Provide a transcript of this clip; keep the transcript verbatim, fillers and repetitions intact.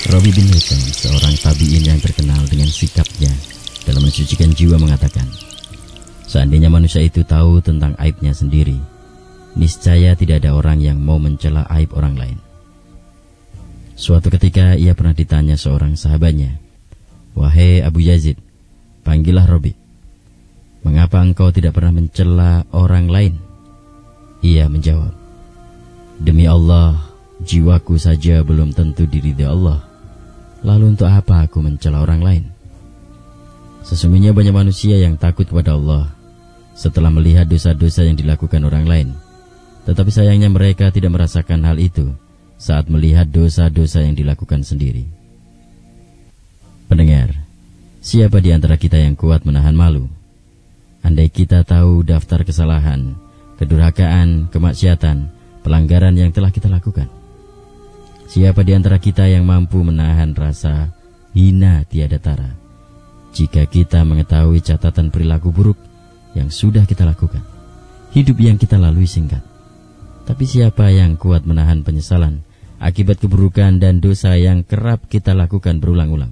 Rabi bin Hisham, seorang tabi'in yang terkenal dengan sikapnya dalam mensucikan jiwa, mengatakan, seandainya manusia itu tahu tentang aibnya sendiri, niscaya tidak ada orang yang mau mencela aib orang lain. Suatu ketika ia pernah ditanya seorang sahabatnya, "Wahai Abu Yazid, panggillah Rabi. Mengapa engkau tidak pernah mencela orang lain?" Ia menjawab, "Demi Allah, jiwaku saja belum tentu diridhai Allah. Lalu untuk apa aku mencela orang lain?" Sesungguhnya banyak manusia yang takut kepada Allah setelah melihat dosa-dosa yang dilakukan orang lain. Tetapi sayangnya mereka tidak merasakan hal itu saat melihat dosa-dosa yang dilakukan sendiri. Pendengar, siapa di antara kita yang kuat menahan malu? Andai kita tahu daftar kesalahan, kedurhakaan, kemaksiatan, pelanggaran yang telah kita lakukan. Siapa di antara kita yang mampu menahan rasa hina tiada tara jika kita mengetahui catatan perilaku buruk yang sudah kita lakukan? Hidup yang kita lalui singkat, tapi siapa yang kuat menahan penyesalan akibat keburukan dan dosa yang kerap kita lakukan berulang-ulang?